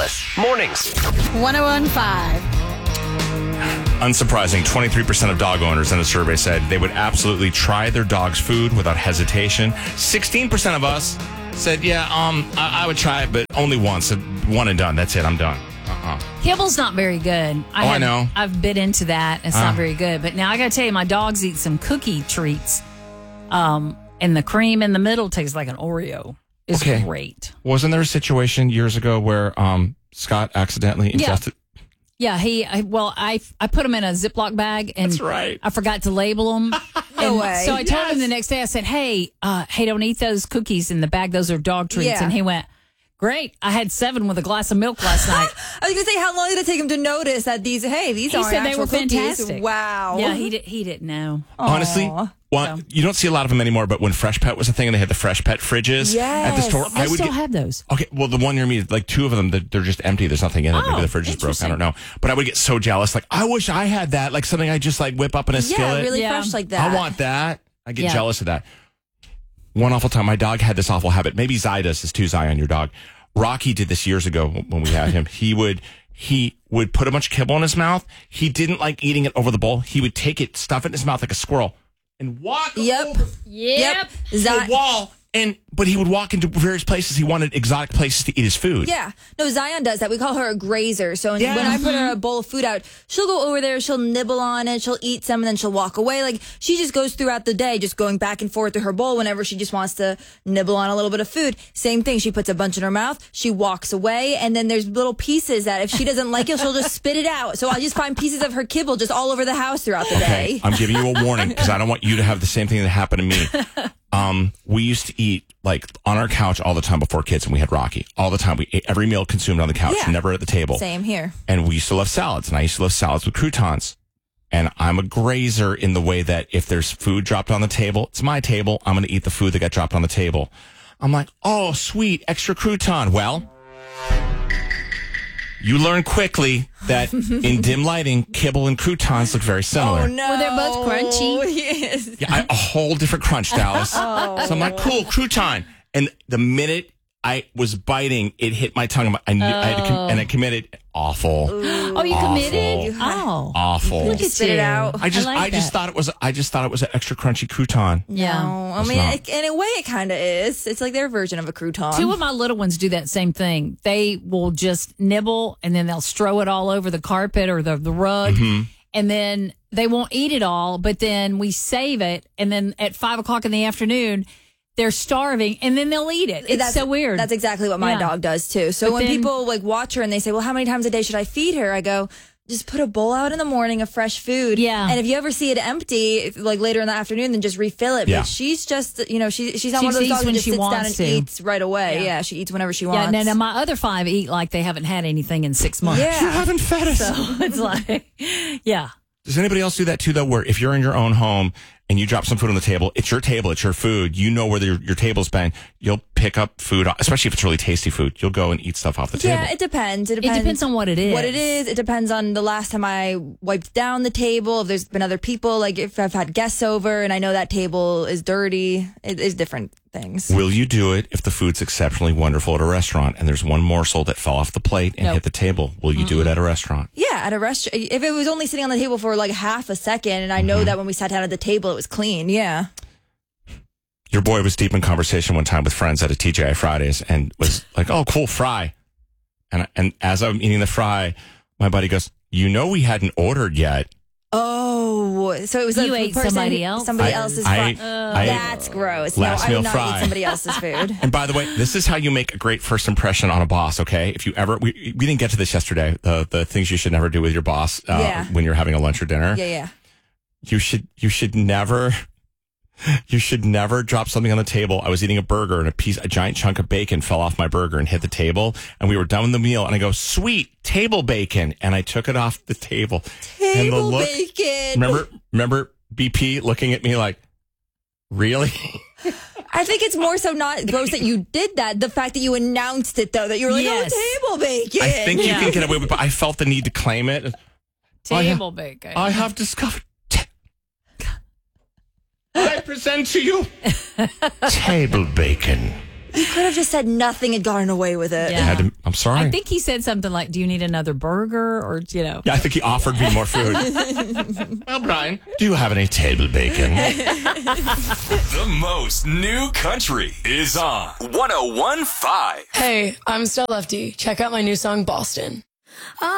Alice. Mornings. 1015. Unsurprising, 23% of dog owners in the survey said they would absolutely try their dog's food without hesitation. 16% of us said, I would try it, but only once. One and done. That's it. I'm done. Kibble's not very good. I know. I've bit into that. It's not very good. But now I got to tell you, my dogs eat some cookie treats. And the cream in the middle tastes like an Oreo. It's great. Wasn't there a situation years ago where Scott accidentally ingested... Yeah, I put him in a Ziploc bag, and That's right. I forgot to label them. No way. So I told him the next day, I said, hey, don't eat those cookies in the bag. Those are dog treats. Yeah. And he went, great. I had 7 with a glass of milk last night. I was going to say, how long did it take him to notice that these are He said they were cookies? fantastic. Wow. Yeah, he didn't know. Honestly, you don't see a lot of them anymore, but when Fresh Pet was a thing and they had the Fresh Pet fridges at the store, They still have those. Okay, well, the one near me, like 2 of them, they're just empty. There's nothing in it. Maybe the fridge is broke. I don't know. But I would get so jealous. Like, I wish I had that. Like something I just like whip up in a skillet. Really fresh like that. I want that. I get jealous of that. One awful time, my dog had this awful habit. Maybe Zy does this too, Zion, your dog. Rocky did this years ago when we had him. He would put a bunch of kibble in his mouth. He didn't like eating it over the bowl. He would take it, stuff it in his mouth like a squirrel, and walk over the wall. But he would walk into various places. He wanted exotic places to eat his food. Yeah. No, Zion does that. We call her a grazer. So when I put her a bowl of food out, she'll go over there, she'll nibble on it, she'll eat some, and then she'll walk away. Like, she just goes throughout the day, just going back and forth to her bowl whenever she just wants to nibble on a little bit of food. Same thing. She puts a bunch in her mouth, she walks away, and then there's little pieces that if she doesn't like it, she'll just spit it out. So I'll just find pieces of her kibble just all over the house throughout the day. I'm giving you a warning because I don't want you to have the same thing that happened to me. We used to eat like on our couch all the time before kids, and we had Rocky all the time. We ate every meal consumed on the couch, never at the table. Same here. And we used to love salads, and I used to love salads with croutons. And I'm a grazer in the way that if there's food dropped on the table, it's my table. I'm going to eat the food that got dropped on the table. I'm like, oh, sweet, extra crouton. Well, you learn quickly that in dim lighting, kibble and croutons look very similar. Oh, no. Well, they're both crunchy. Yes. Yeah, a whole different crunch, Dallas. So I'm like, cool, crouton. And the minute I was biting, it hit my tongue. I committed awful. Oh, you committed? Oh, awful. Look at Spit you. it out. I just thought it was an extra crunchy crouton. Yeah. No, I mean, in a way, it kind of is. It's like their version of a crouton. 2 of my little ones do that same thing. They will just nibble, and then they'll strew it all over the carpet or the rug. Mm-hmm. And then they won't eat it all, but then we save it. And then at 5 o'clock in the afternoon, they're starving, and then they'll eat it. It's so weird. That's exactly what my dog does, too. So when people like watch her and they say, well, how many times a day should I feed her? I go, just put a bowl out in the morning of fresh food. Yeah. And if you ever see it empty, like later in the afternoon, then just refill it. Yeah. But she's just, she's not She one of those eats dogs that when just she sits down wants and to. eats right away. Yeah, she eats whenever she wants. Yeah, now my other 5 eat like they haven't had anything in 6 months. Yeah. You haven't fed us. So it's like, yeah. Does anybody else do that too, though, where if you're in your own home and you drop some food on the table, it's your table, it's your food, you know where your table's been, you'll pick up food, especially if it's really tasty food, you'll go and eat stuff off the table. Yeah, it depends. It depends on what it is. What it is. It depends on the last time I wiped down the table, if there's been other people, like if I've had guests over and I know that table is dirty, it is different things. Will you do it if the food's exceptionally wonderful at a restaurant and there's one morsel that fell off the plate and hit the table? Will you do it at a restaurant? Yeah, at a restaurant. If it was only sitting on the table for like half a second and I know that when we sat down at the table it was clean, yeah. Your boy was deep in conversation one time with friends at a TGI Fridays and was like, oh, cool, fry. And as I'm eating the fry, my buddy goes, we hadn't ordered yet. Oh, so it was You a ate person, somebody else? somebody else's fry. I That's gross. last No, I meal would not fry. eat somebody else's food. And by the way, this is how you make a great first impression on a boss, okay? If you ever, we didn't get to this yesterday, the things you should never do with your boss when you're having a lunch or dinner. Yeah. You should never drop something on the table. I was eating a burger and a giant chunk of bacon fell off my burger and hit the table. And we were done with the meal. And I go, sweet, table bacon. And I took it off the table. And the look, Bacon. Remember BP looking at me like, really? I think it's more so not gross that you did that. The fact that you announced it, though, that you were like, Yes. oh, table bacon. I think you can get away with it, but I felt the need to claim it. Table bacon. I have discovered. I present to you table bacon. You could have just said nothing and gotten away with it. Yeah. I'm sorry. I think he said something like, "Do you need another burger?" Or Yeah, I think he offered me more food. Well, Brian, do you have any table bacon? The most new country is on 101.5. Hey, I'm Stella Lefty. Check out my new song, Boston.